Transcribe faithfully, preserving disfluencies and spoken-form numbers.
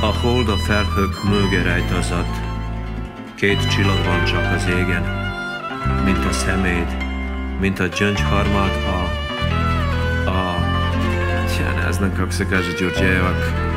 A hold a felhők mögé rejtőzött, két csillag van csak az égen, mint a szeméd, mint a gyöngyharmad a... a... Tja, ne znam kako se kaže Đurđevak.